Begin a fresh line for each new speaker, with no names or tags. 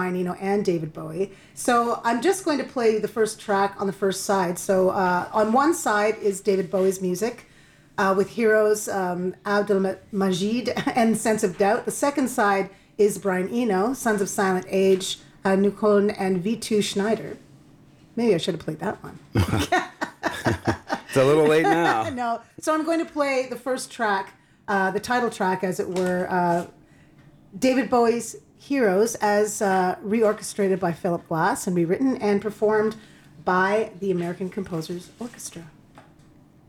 Brian Eno and David Bowie. So I'm just going to play the first track on the first side. So on one side is David Bowie's music with Heroes, Abdelmajid and Sense of Doubt. The second side is Brian Eno, Sons of Silent Age, Nukon and V2 Schneider. Maybe I should have played that one.
It's a little late now.
No. So I'm going to play the first track, the title track, as it were, David Bowie's Heroes, as reorchestrated by Philip Glass and rewritten and performed by the American Composers Orchestra.